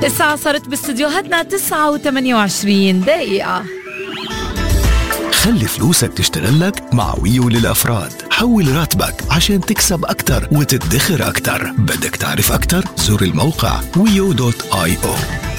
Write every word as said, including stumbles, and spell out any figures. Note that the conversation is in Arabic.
الساعة صارت باستديوهاتنا تسعة وثمانية وعشرين دقيقة. خلي فلوسك تشتغل لك مع ويو للأفراد. حول راتبك عشان تكسب أكتر وتدخر أكتر. بدك تعرف أكتر؟ زور الموقع ويو دوت آي أو.